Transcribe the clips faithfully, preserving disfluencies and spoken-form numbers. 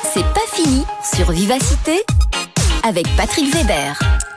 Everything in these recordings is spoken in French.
C'est pas fini sur Vivacité avec Patrick Weber.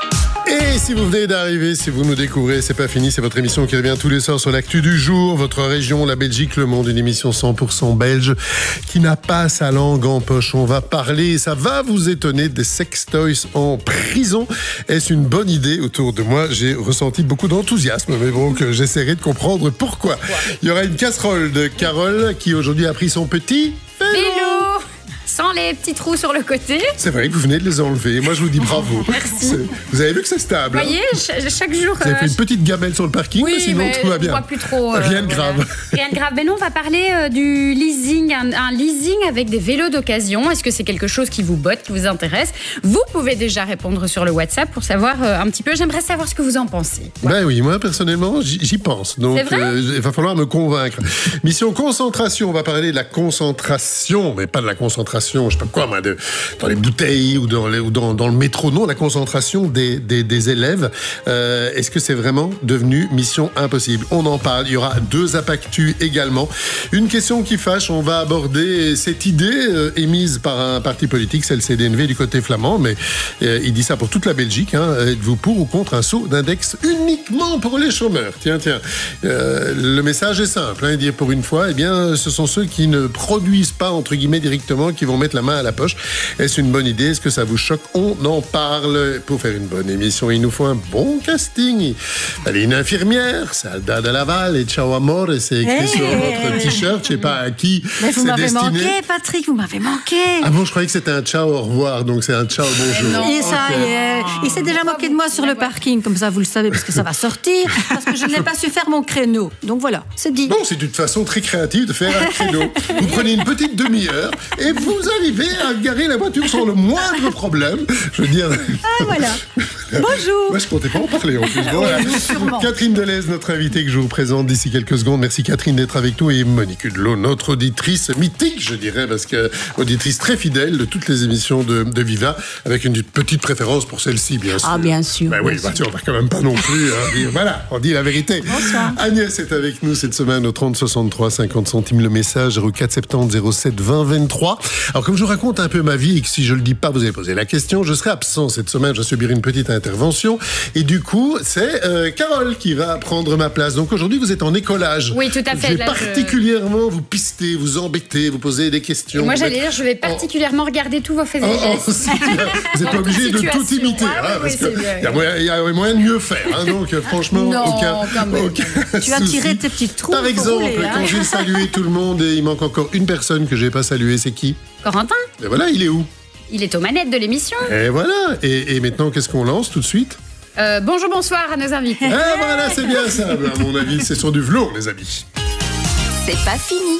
Et si vous venez d'arriver, si vous nous découvrez, c'est pas fini, c'est votre émission qui revient tous les soirs sur l'actu du jour, votre région, la Belgique, le monde, une émission cent pour cent belge qui n'a pas sa langue en poche. On va parler, ça va vous étonner, des sextoys en prison. Est-ce une bonne idée? Autour de moi, j'ai ressenti beaucoup d'enthousiasme, mais bon, que j'essaierai de comprendre pourquoi. Il y aura une casserole de Carole qui aujourd'hui a pris son petit vélo. Vélo sans les petits trous sur le côté. C'est vrai que vous venez de les enlever. Moi, je vous dis bravo. Merci. C'est... Vous avez vu que c'est stable. Vous voyez, ch- chaque jour... Vous avez fait une petite gamelle sur le parking, oui, mais sinon mais tout va bien. On voit plus trop, euh, Rien de voilà. grave. Rien de grave. Mais non, on va parler euh, du leasing, un, un leasing avec des vélos d'occasion. Est-ce que c'est quelque chose qui vous botte, qui vous intéresse? Vous pouvez déjà répondre sur le WhatsApp pour savoir euh, un petit peu. J'aimerais savoir ce que vous en pensez. Ouais. Ben oui, moi personnellement, j'y, j'y pense. Donc, c'est vrai euh, il va falloir me convaincre. Mission concentration. On va parler de la concentration, mais pas de la concentration. Je sais pas quoi, moi. De, dans les bouteilles ou dans, les, ou dans, dans le métro, non, la concentration des, des, des élèves. Euh, est-ce que c'est vraiment devenu mission impossible? On en parle. Il y aura deux apactus également. Une question qui fâche, on va aborder cette idée euh, émise par un parti politique, c'est le C D N V du côté flamand, mais euh, il dit ça pour toute la Belgique. Hein. Êtes-vous pour ou contre un saut d'index uniquement pour les chômeurs? Tiens, tiens. Euh, le message est simple. Hein, dire pour une fois, eh bien, ce sont ceux qui ne produisent pas, entre guillemets, directement, qui vont mettre la main à la poche. Est-ce une bonne idée? Est-ce que ça vous choque? On en parle. Pour faire une bonne émission, il nous faut un bon casting. Allez, une infirmière, Saudade Laval et Ciao Amor, et c'est écrit hey. sur votre t-shirt. Je sais pas à qui Mais vous c'est m'avez destiné. manqué, Patrick, vous m'avez manqué. Ah bon, je croyais que c'était un ciao au revoir, donc c'est un ciao bonjour. Non, et ça okay. y est. Il s'est déjà moqué de moi sur le parking, comme ça vous le savez, parce que ça va sortir, parce que je n'ai pas su faire mon créneau. Donc voilà, c'est dit. Bon, c'est une façon très créative de faire un créneau. Vous prenez une petite demi-heure et vous arrivez à garer la voiture sans le moindre problème. Je veux dire... Ah voilà. Bonjour. Moi, je comptais pas en parler en plus. Bon, voilà. Catherine Delez, notre invitée que je vous présente d'ici quelques secondes. Merci Catherine d'être avec nous, et Monique Hudelot, notre auditrice mythique, je dirais, parce que auditrice très fidèle de toutes les émissions de, de Viva, avec une petite préférence pour celle-ci, bien sûr. Ah bien sûr. Ben oui, bien bah, sûr. On va quand même pas non plus. Hein, dire, voilà, on dit la vérité. Bonsoir. Agnès est avec nous cette semaine au trente soixante-trois cinquante centimes le message, zéro quatre soixante-dix zéro sept vingt vingt-trois. Alors comme je vous raconte un peu ma vie et que si je le dis pas, vous avez posé la question, je serai absent cette semaine, je vais subir une petite intervention et du coup c'est euh, Carole qui va prendre ma place. Donc aujourd'hui vous êtes en écolage. Oui, tout à fait. Je vais Là, particulièrement je... vous pister, vous embêter, vous poser des questions. Et moi j'allais dire, je vais particulièrement oh. regarder tous vos faits et gestes. Vous n'êtes pas obligé de tout imiter. Ah, hein, oui, parce oui, qu'il y a moyen, y a moyen de mieux faire. Hein, donc franchement, non, aucun, aucun tu vas tirer tes petits trous. Par exemple, rouler, hein. quand j'ai salué tout le monde et il manque encore une personne que je n'ai pas saluée, c'est qui? Corentin. Et voilà, il est où? Il est aux manettes de l'émission. Et voilà. Et, et maintenant, qu'est-ce qu'on lance tout de suite? euh, Bonjour, bonsoir à nos invités. Et voilà, c'est bien ça. À mon avis, c'est sur du velours, les amis. C'est pas fini.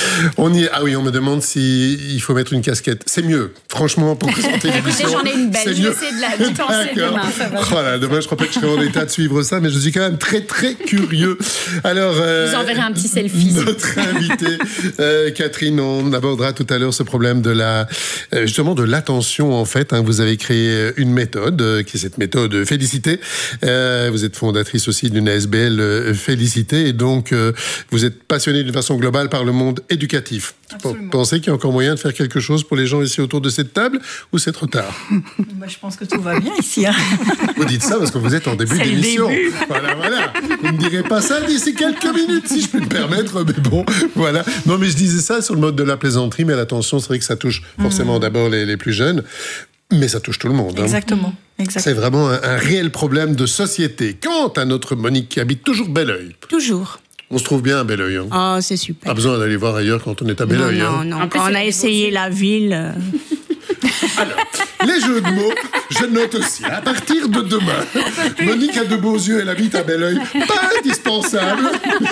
On y est. Ah oui, on me demande s'il faut mettre une casquette. C'est mieux, franchement, pour présenter l'émission. Écoutez, j'en ai une belle. C'est je mieux. vais essayer de la d'y penser demain. Ça va. Voilà, demain, je crois pas que je serai en état de suivre ça, mais je suis quand même très, très curieux. Alors, euh, je vous enverrai un petit selfie. Notre invitée, euh, Catherine, on abordera tout à l'heure ce problème de la, euh, justement, de l'attention, en fait. Hein. Vous avez créé une méthode, euh, qui est cette méthode Félicité. Euh, vous êtes fondatrice aussi d'une A S B L euh, Félicité, et donc, euh, vous êtes passionnée d'une façon globale par le monde éducatif. Absolument. Vous pensez qu'il y a encore moyen de faire quelque chose pour les gens ici autour de cette table, ou c'est trop tard? Moi, je pense que tout va bien ici. Hein. Vous dites ça parce que vous êtes en début c'est d'émission. Voilà, voilà. Vous ne me direz pas ça d'ici quelques minutes, si je peux me permettre, mais bon, voilà. Non, mais je disais ça sur le mode de la plaisanterie, mais attention, c'est vrai que ça touche forcément mmh. d'abord les, les plus jeunes, mais ça touche tout le monde. Hein. Exactement. Exactement. C'est vraiment un, un réel problème de société. Quant à notre Monique qui habite toujours Belleuil. Toujours. On se trouve bien à Belleuil. Hein. Ah, oh, c'est super. Pas besoin d'aller voir ailleurs quand on est à Belleuil. Non, hein. non, non. Quand on a essayé la ville... Euh... Alors, les jeux de mots, je note aussi. À partir de demain, Monique a de beaux yeux, elle habite à Belleuil. Pas indispensable,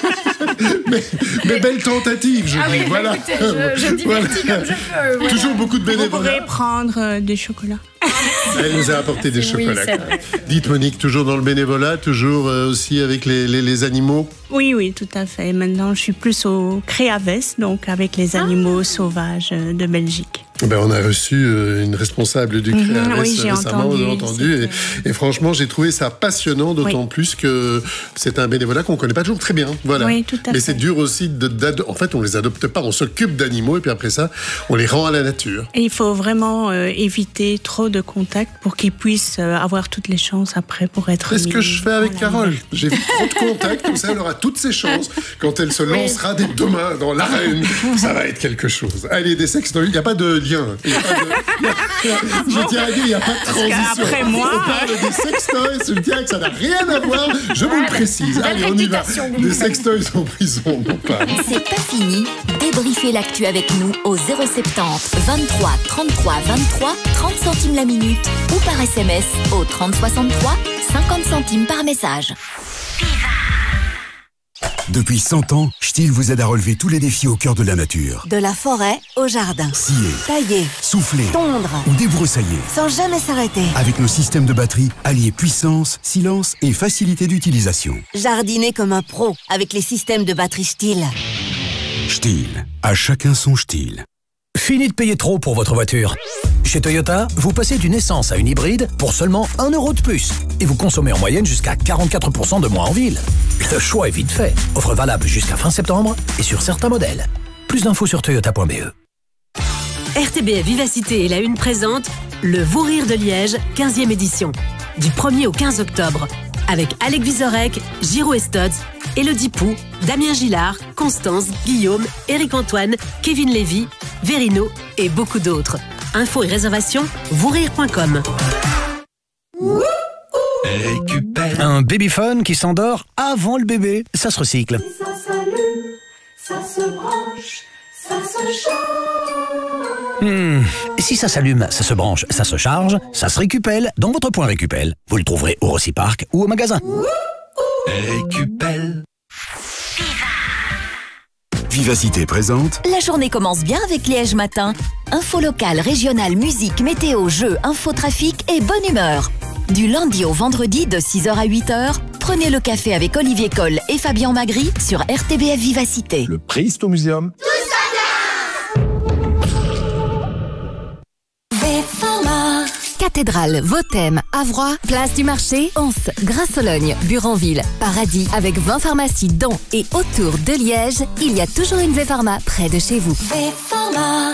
mais, mais belle tentative, je ah dis. Oui, voilà. Écoutez, je, je divertis voilà. comme je peux. Voilà. Toujours beaucoup de bénévolat. Vous pourrez prendre euh, des chocolats. Elle nous a apporté des oui, chocolats. Dites Monique, toujours dans le bénévolat, toujours euh, aussi avec les, les, les animaux? Oui, oui, tout à fait. Maintenant, je suis plus au Créaves, donc avec les animaux ah. sauvages de Belgique. Ben, on a reçu euh, une responsable du Mmh, CREAVES oui, j'ai récemment, entendu, on a entendu et, et franchement, j'ai trouvé ça passionnant, d'autant Oui. plus que c'est un bénévolat qu'on ne connaît pas toujours très bien. Voilà. Oui, tout à Mais fait. c'est dur aussi, de, d'ado- en fait, on les adopte pas, on s'occupe d'animaux et puis après ça, on les rend à la nature. Et il faut vraiment euh, éviter trop de contacts pour qu'ils puissent euh, avoir toutes les chances après pour être... C'est ce que mis je fais avec dans la Carole. liberté. J'ai fait trop de contacts, comme ça elle aura toutes ses chances quand elle se lancera dès demain dans l'arène. Ça va être quelque chose. Allez, des sextoys, il n'y a pas de lien. Il y a pas de- il y a- Je tiens à dire, il n'y a pas de transition. qu'après moi- On parle des sextoys, je tiens que ça n'a rien à voir, je vous le précise. Allez, on y va. Des sextoys en prison, on parle. C'est pas fini. Débriefez l'actu avec nous au zéro soixante-dix vingt-trois trente-trois vingt-trois, trente centimes la minute ou par S M S au trente soixante-trois, cinquante centimes par message. Depuis cent ans, Stihl vous aide à relever tous les défis au cœur de la nature. De la forêt au jardin. Scier, Tailler, souffler tondre, ou débroussailler. sans jamais s'arrêter. Avec nos systèmes de batterie, alliés puissance, silence et facilité d'utilisation. Jardiner comme un pro avec les systèmes de batterie Stihl. Stihl, à chacun son Stihl. Fini de payer trop pour votre voiture. Chez Toyota, vous passez d'une essence à une hybride pour seulement un euro de plus. Et vous consommez en moyenne jusqu'à quarante-quatre pour cent de moins en ville. Le choix est vite fait. Offre valable jusqu'à fin septembre et sur certains modèles. Plus d'infos sur toyota point b e. R T B F Vivacité et la Une présente le Vous Rire de Liège, quinzième édition. Du premier au quinze octobre. Avec Alec Vizorek, Giro Estodz, Élodie Pou, Damien Gillard, Constance, Guillaume, Éric Antoine, Kevin Lévy, Verino et beaucoup d'autres. Infos et réservations, vous rire point com. Un babyphone qui s'endort avant le bébé, ça se recycle. Ça s'allume, ça se branche, ça se charge. Hmm. Si ça s'allume, ça se branche, ça se charge, ça se récupelle dans votre point Récupel. Vous le trouverez au Rossi-Park ou au magasin. Récupel. Vivacité présente. La journée commence bien avec Liège Matin. Info locale, régionale, musique, météo, jeux, infotrafic et bonne humeur. Du lundi au vendredi de six heures à huit heures, prenez le café avec Olivier Coll et Fabien Magri sur R T B F Vivacité. Le Préhisto Museum. Pharma. Cathédrale, Vauthem, Avroy, Place du Marché, Anse, Grasse-Sologne, Buranville, Paradis, avec vingt pharmacies dans et autour de Liège, il y a toujours une V-Pharma près de chez vous. V-Pharma.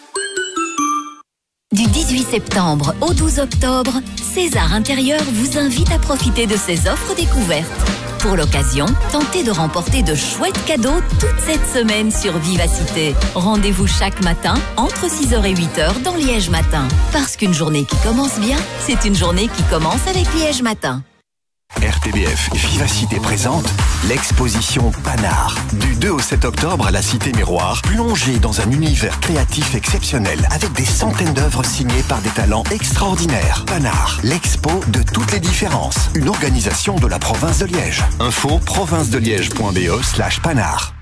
Du dix-huit septembre au douze octobre, César Intérieur vous invite à profiter de ses offres découvertes. Pour l'occasion, tentez de remporter de chouettes cadeaux toute cette semaine sur Vivacité. Rendez-vous chaque matin entre six heures et huit heures dans Liège Matin. Parce qu'une journée qui commence bien, c'est une journée qui commence avec Liège Matin. R T B F Vivacité présente l'exposition Panard. Du deux au sept octobre à la Cité Miroir, plongez dans un univers créatif exceptionnel avec des centaines d'œuvres signées par des talents extraordinaires. Panard, l'expo de toutes les différences. Une organisation de la province de Liège. Info province de liège point b e slash panard.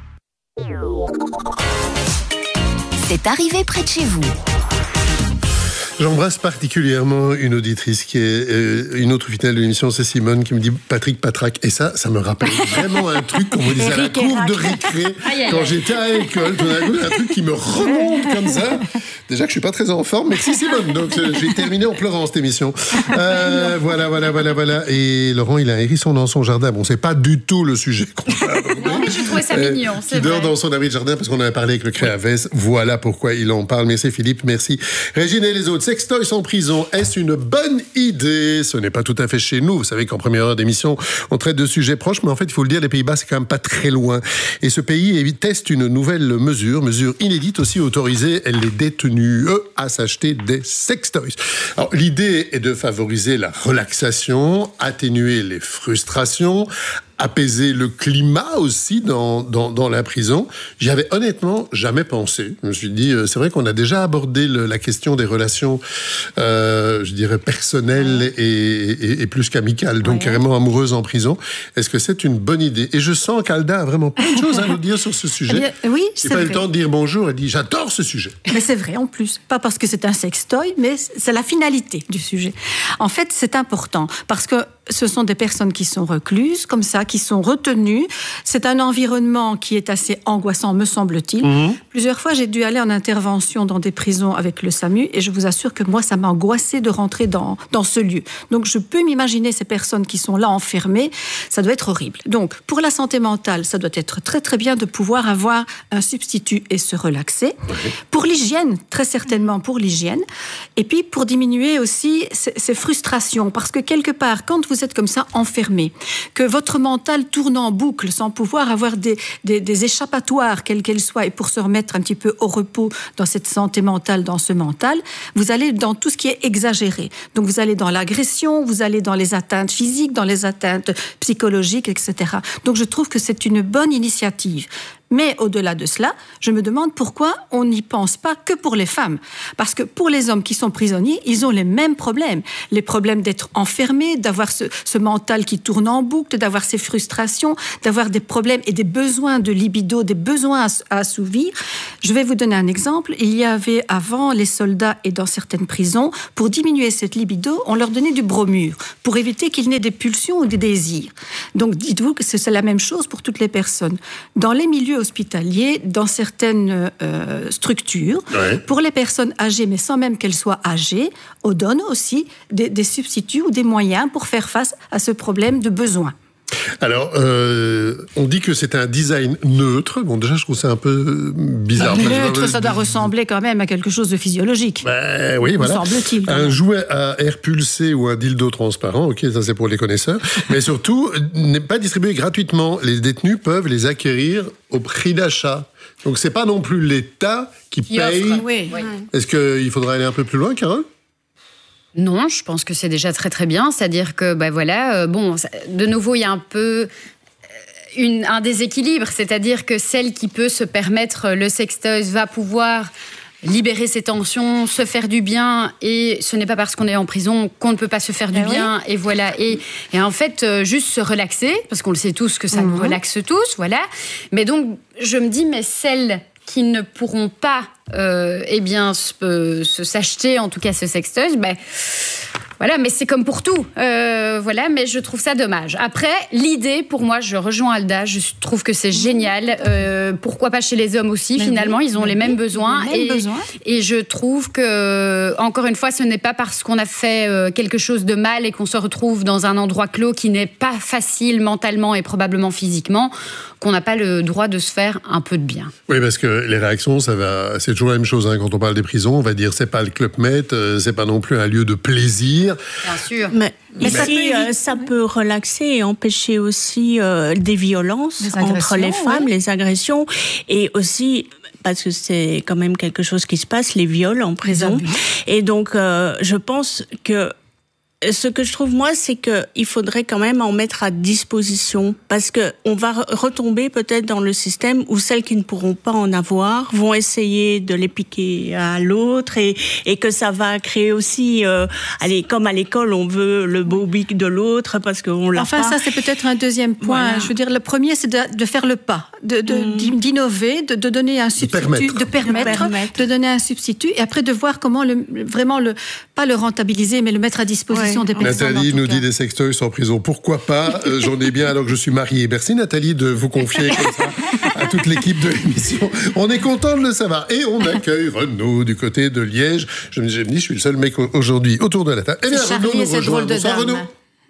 C'est arrivé près de chez vous. J'embrasse particulièrement une auditrice qui est euh, une autre fidèle de l'émission, c'est Simone, qui me dit Patrick Patraque. Et ça, ça me rappelle vraiment un truc qu'on me disait à la cour de récré Aïe, aïe, quand aïe. j'étais à l'école. Tout d'un coup, un truc qui me remonte comme ça. Déjà que je suis pas très en forme, merci Simone. Donc euh, j'ai terminé en pleurant cette émission. Euh, voilà, voilà, voilà, voilà. Et Laurent, il a un hérisson dans son jardin. Bon, c'est pas du tout le sujet qu'on va aborder. Non, mais j'ai trouvé ça mignon, Euh, c'est Qui dort vrai. dans son abri de jardin parce qu'on en a parlé avec le CREAVES. Voilà pourquoi il en parle. Merci Philippe, merci. Régine et les autres. Sextoys en prison, est-ce une bonne idée? Ce n'est pas tout à fait chez nous. Vous savez qu'en première heure d'émission, on traite de sujets proches, mais en fait, il faut le dire, les Pays-Bas, c'est quand même pas très loin. Et ce pays teste une nouvelle mesure, mesure inédite aussi, autoriser les détenus, eux, à s'acheter des sextoys. Alors, l'idée est de favoriser la relaxation, atténuer les frustrations, apaiser le climat aussi dans, dans, dans la prison. J'y avais honnêtement jamais pensé. Je me suis dit, euh, c'est vrai qu'on a déjà abordé le, la question des relations, euh, je dirais, personnelles et, et, et plus qu'amicales, donc Ouais. carrément amoureuses en prison. Est-ce que c'est une bonne idée? Et je sens qu'Alda a vraiment plein de choses à nous dire sur ce sujet. Eh bien, oui, J'ai c'est pas eu vrai. le temps de dire bonjour, elle dit, j'adore ce sujet. Mais c'est vrai en plus. Pas parce que c'est un sextoy, mais c'est la finalité du sujet. En fait, c'est important parce que ce sont des personnes qui sont recluses, comme ça, qui sont retenues. C'est un environnement qui est assez angoissant, me semble-t-il. Mmh. Plusieurs fois, j'ai dû aller en intervention dans des prisons avec le SAMU, et je vous assure que moi, ça m'a angoissé de rentrer dans, dans ce lieu. Donc, je peux m'imaginer ces personnes qui sont là enfermées, ça doit être horrible. Donc, pour la santé mentale, ça doit être très très bien de pouvoir avoir un substitut et se relaxer. Oui. Pour l'hygiène, très certainement pour l'hygiène. Et puis, pour diminuer aussi ces, ces frustrations, parce que quelque part, quand vous êtes comme ça enfermé, que votre mental tourne en boucle sans pouvoir avoir des, des, des échappatoires, quelles qu'elles soient, et pour se remettre un petit peu au repos dans cette santé mentale, dans ce mental, vous allez dans tout ce qui est exagéré. Donc, vous allez dans l'agression, vous allez dans les atteintes physiques, dans les atteintes psychologiques, et cetera. Donc, je trouve que c'est une bonne initiative. Mais au-delà de cela, je me demande pourquoi on n'y pense pas que pour les femmes. Parce que pour les hommes qui sont prisonniers, ils ont les mêmes problèmes. Les problèmes d'être enfermés, d'avoir ce, ce mental qui tourne en boucle, d'avoir ces frustrations, d'avoir des problèmes et des besoins de libido, des besoins à assouvir. Je vais vous donner un exemple. Il y avait avant les soldats et dans certaines prisons, pour diminuer cette libido, on leur donnait du bromure pour éviter qu'il n'ait des pulsions ou des désirs. Donc dites-vous que c'est la même chose pour toutes les personnes. Dans les milieux hospitaliers, dans certaines euh, structures, ouais. Pour les personnes âgées, mais sans même qu'elles soient âgées, on donne aussi des, des substituts ou des moyens pour faire face à ce problème de besoin. Alors, euh, on dit que c'est un design neutre. Bon, déjà, je trouve ça un peu bizarre. Ah, neutre, ça doit ressembler quand même à quelque chose de physiologique. Ben oui, voilà. Semble-t-il. Un jouet à air pulsé ou un dildo transparent, ok, ça c'est pour les connaisseurs. Mais surtout, n'est pas distribué gratuitement. Les détenus peuvent les acquérir au prix d'achat. Donc, c'est pas non plus l'État qui, qui paye. Offre, oui. Est-ce qu'il faudra aller un peu plus loin, Carole ? Non, je pense que c'est déjà très très bien. C'est-à-dire que, ben voilà, euh, bon, ça, de nouveau, il y a un peu une, un déséquilibre. C'est-à-dire que celle qui peut se permettre le sextoys va pouvoir libérer ses tensions, se faire du bien, et ce n'est pas parce qu'on est en prison qu'on ne peut pas se faire du eh bien, oui. et voilà. Et, et en fait, euh, juste se relaxer, parce qu'on le sait tous que ça mmh. nous relaxe tous, voilà. Mais donc, je me dis, mais celles qui ne pourront pas euh, eh bien, se, se, s'acheter, en tout cas ce sextoys, ben, voilà, mais c'est comme pour tout. Euh, voilà, mais je trouve ça dommage. Après, l'idée, pour moi, je rejoins Alda, je trouve que c'est génial. Euh, pourquoi pas chez les hommes aussi, mais finalement, oui, ils ont les mêmes oui, besoins. Les mêmes et, besoins. Et je trouve que, encore une fois, ce n'est pas parce qu'on a fait quelque chose de mal et qu'on se retrouve dans un endroit clos qui n'est pas facile mentalement et probablement physiquement, qu'on n'a pas le droit de se faire un peu de bien. Oui, parce que les réactions, ça va, c'est toujours la même chose. Hein. Quand on parle des prisons, on va dire c'est pas le Club Med, euh, c'est pas non plus un lieu de plaisir. Bien sûr. Mais, mais ça, peut, euh, ça peut relaxer et empêcher aussi euh, des violences les entre les femmes, oui. les agressions, et aussi parce que c'est quand même quelque chose qui se passe, les viols en prison. Et donc, euh, je pense que ce que je trouve, moi, c'est qu'il faudrait quand même en mettre à disposition, parce qu'on va retomber peut-être dans le système où celles qui ne pourront pas en avoir vont essayer de les piquer à l'autre, et, et que ça va créer aussi, euh, allez, comme à l'école, on veut le beau bic de l'autre parce qu'on l'a enfin, pas. Enfin, ça, c'est peut-être un deuxième point. Voilà. Je veux dire, le premier, c'est de, de faire le pas, de, de, mmh. d'innover, de, de donner un substitut, de permettre. De, permettre, de permettre, de donner un substitut, et après de voir comment le, vraiment, le, pas le rentabiliser, mais le mettre à disposition. Ouais. Des Nathalie nous cas. dit des sextoys en prison. Pourquoi pas ? euh, J'en ai bien alors que je suis marié. Merci Nathalie de vous confier comme ça à toute l'équipe de l'émission. On est content de le savoir. Et on accueille Renaud du côté de Liège. Je me dis, je suis le seul mec aujourd'hui autour de la table. Eh bien, Renaud nous rejoint. Bonsoir Renaud.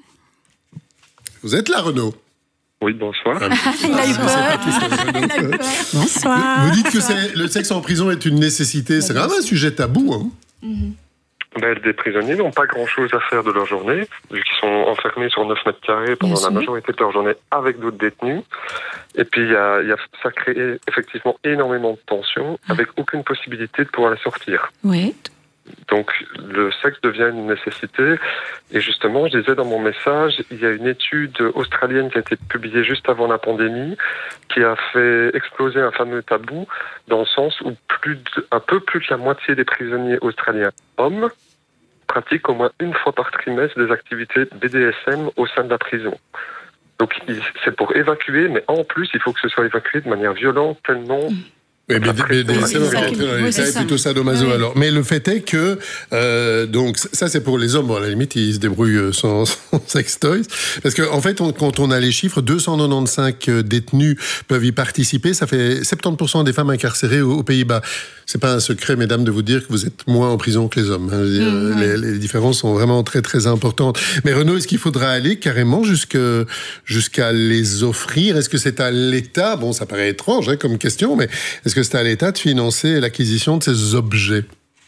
Vous êtes là, Renaud ? Oui, bonsoir. Ah, il a eu peur. Bonsoir. Vous dites que c'est, le sexe en prison est une nécessité. C'est quand même un sujet tabou. Hein. Mm-hmm. Ben, les prisonniers n'ont pas grand-chose à faire de leur journée, vu qu'ils sont enfermés sur neuf mètres carrés pendant Bien la sûr. majorité de leur journée avec d'autres détenus. Et puis, y a, y a, ça crée effectivement énormément de tensions, avec aucune possibilité de pouvoir les sortir. Oui. Donc, le sexe devient une nécessité. Et justement, je disais dans mon message, il y a une étude australienne qui a été publiée juste avant la pandémie, qui a fait exploser un fameux tabou, dans le sens où plus de, un peu plus de la moitié des prisonniers australiens hommes pratiquent au moins une fois par trimestre des activités B D S M au sein de la prison. Donc, c'est pour évacuer, mais en plus, il faut que ce soit évacué de manière violente, tellement Mais B D S M, on va rentrer dans les détails, plutôt sadomaso oui. alors. Mais le fait est que, euh, donc, ça c'est pour les hommes, bon, à la limite, ils se débrouillent sans, sans sextoys. Parce qu'en en fait, on, quand on a les chiffres, deux cent quatre-vingt-quinze détenus peuvent y participer. Ça fait soixante-dix pour cent des femmes incarcérées aux, aux Pays-Bas. C'est pas un secret, mesdames, de vous dire que vous êtes moins en prison que les hommes. Hein. Je veux dire, mmh. les, les différences sont vraiment très, très importantes. Mais Renaud, est-ce qu'il faudra aller carrément jusque, jusqu'à les offrir? Est-ce que c'est à l'État? Bon, ça paraît étrange hein, comme question, mais est-ce que c'est à l'État de financer l'acquisition de ces objets?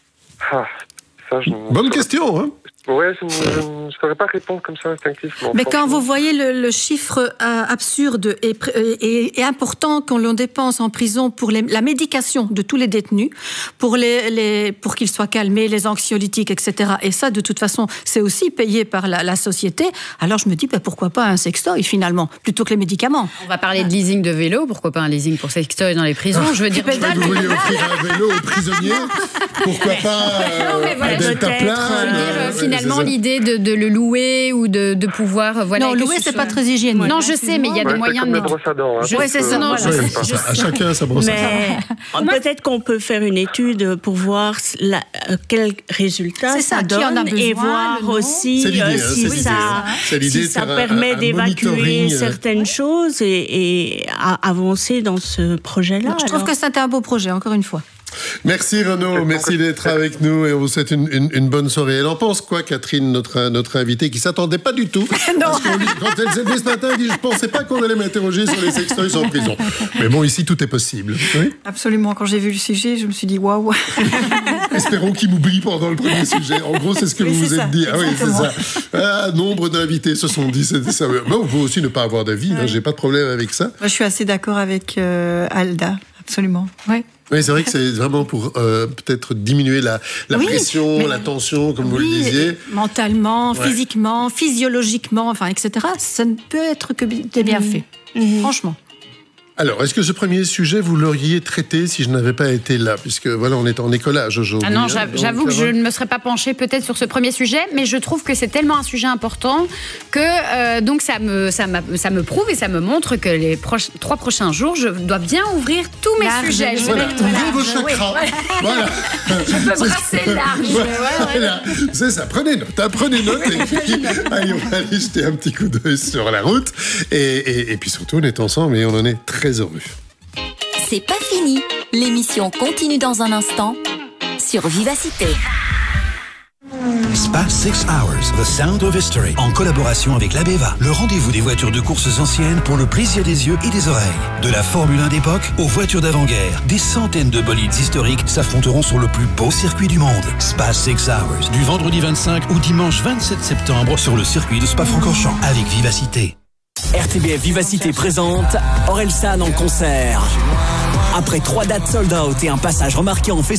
Ah, ça, je... Bonne question, hein? Ouais, je ne saurais pas répondre comme ça instinctivement. Mais quand vous voyez le, le chiffre euh, absurde et, et, et important qu'on l'on dépense en prison pour les, la médication de tous les détenus, pour, les, les, pour qu'ils soient calmés, les anxiolytiques, et cetera. Et ça, de toute façon, c'est aussi payé par la, la société. Alors je me dis, bah, pourquoi pas un sextoy finalement, plutôt que les médicaments. On va parler de leasing de vélo, pourquoi pas un leasing pour sextoy dans les prisons? Je veux dire, vous voulez offrir un vélo aux prisonniers? Pourquoi pas euh, non, mais voilà, un deltaplane euh, Finalement, l'idée de, de le louer ou de, de pouvoir... Voilà, non, louer, c'est pas très hygiénique. Non, je sais, mais il y a ouais, des moyens de... brosse à dents. Hein, je sais ça, non, je sais. Je à chacun sa brosse à dents. Peut-être qu'on peut faire une étude pour voir la, quel résultat ça, ça donne a besoin, et voir aussi euh, si hein, ça, si ça permet d'évacuer certaines choses et, et à avancer dans ce projet-là. Je trouve que c'est un beau projet, encore une fois. Merci Renaud, merci d'être avec nous et on vous souhaite une, une, une bonne soirée. Elle en pense quoi, Catherine, notre, notre invitée, qui ne s'attendait pas du tout? Non. Parce qu'on, quand elle s'est levée ce matin, elle dit « Je ne pensais pas qu'on allait m'interroger sur les sextoys en prison. » Mais bon, ici, tout est possible. Oui? Absolument. Quand j'ai vu le sujet, je me suis dit « Waouh !» Espérons qu'il m'oublie pendant le premier sujet. En gros, c'est ce que oui, vous vous êtes ça. dit. Ah oui, c'est ça. Ah, nombre d'invités se sont dit. C'est ça. Mais on peut aussi ne pas avoir d'avis. Ouais. Hein, j'ai pas de problème avec ça. Moi, je suis assez d'accord avec euh, Alda. Absolument. Ouais. Oui, c'est vrai que c'est vraiment pour euh, peut-être diminuer la, la oui, pression, la tension, comme oui, vous le disiez. Mentalement, ouais. physiquement, physiologiquement, enfin, et cetera. Ça ne peut être que des bienfaits. Mmh. Franchement. Alors, est-ce que ce premier sujet, vous l'auriez traité si je n'avais pas été là? Puisque, voilà, on est en écolage aujourd'hui. Ah non, hein, j'avoue que je ne me serais pas penchée peut-être sur ce premier sujet, mais je trouve que c'est tellement un sujet important que euh, donc ça me, ça, ça me prouve et ça me montre que les proches, trois prochains jours, je dois bien ouvrir tous mes large, sujets. Je voilà, ouvrez voilà, vos chakras. Oui. Voilà. Je peux brasser large. Voilà. Voilà. C'est ça, prenez note. Hein, prenez note. Et puis, allez, on va aller jeter un petit coup d'œil sur la route. Et, et, et puis surtout, on est ensemble et on en est très heureux. C'est pas fini. L'émission continue dans un instant sur Vivacité. Spa Six Hours, The Sound of History, en collaboration avec l'Abeva, le rendez-vous des voitures de courses anciennes pour le plaisir des yeux et des oreilles. De la Formule un d'époque aux voitures d'avant-guerre, des centaines de bolides historiques s'affronteront sur le plus beau circuit du monde. Spa Six Hours, du vendredi vingt-cinq au dimanche vingt-sept septembre sur le circuit de Spa-Francorchamps avec Vivacité. R T B F Vivacité présente Orelsan en concert. Après trois dates sold out et un passage remarqué en festival